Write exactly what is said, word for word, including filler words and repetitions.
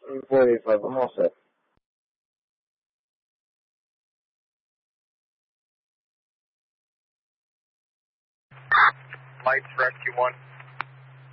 four eighty-five, I'm all set. Lights, Rescue one.